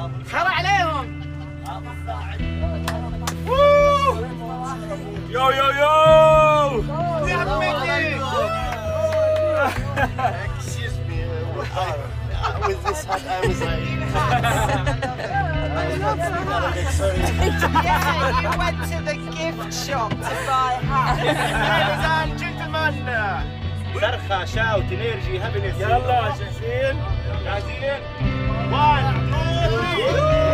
خرع عليهم. يو يو يو يا عمتي. Excuse me, with this hat I was like... Yeah, you went to the gift shop to buy hats. Ladies and gentlemen. صرخة شاوت انرجي هابينس يلا جاهزين؟ جاهزين؟ 1 2 3